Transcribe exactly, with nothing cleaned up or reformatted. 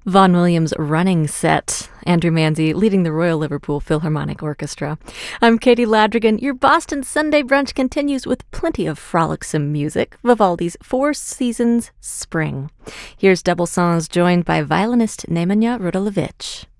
Vaughan Williams' Running Set. Andrew Manzi leading the Royal Liverpool Philharmonic Orchestra. I'm Katie Ladrigan. Your Boston Sunday brunch continues with plenty of frolicsome music. Vivaldi's Four Seasons Spring. Here's Double Songs joined by violinist Nemanja Radulovic.